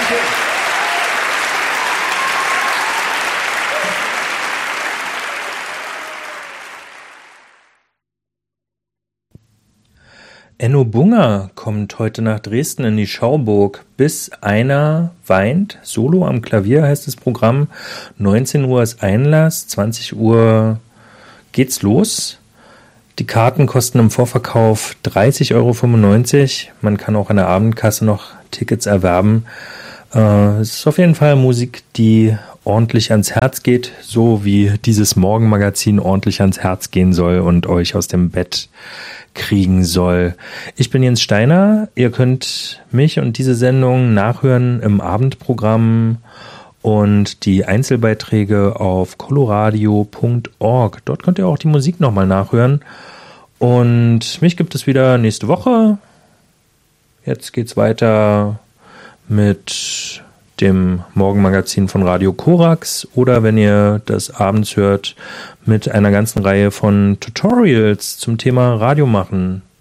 Enno Bunger kommt heute nach Dresden in die Schauburg. Bis einer weint. Solo am Klavier heißt das Programm. 19 Uhr ist Einlass, 20 Uhr geht's los. Die Karten kosten im Vorverkauf 30,95 €. Man kann auch an der Abendkasse noch Tickets erwerben. Es ist auf jeden Fall Musik, die ordentlich ans Herz geht, so wie dieses Morgenmagazin ordentlich ans Herz gehen soll und euch aus dem Bett kriegen soll. Ich bin Jens Steiner. Ihr könnt mich und diese Sendung nachhören im Abendprogramm und die Einzelbeiträge auf coloradio.org. Dort könnt ihr auch die Musik nochmal nachhören. Und mich gibt es wieder nächste Woche. Jetzt geht's weiter mit dem Morgenmagazin von Radio Korax oder wenn ihr das abends hört, mit einer ganzen Reihe von Tutorials zum Thema Radio machen.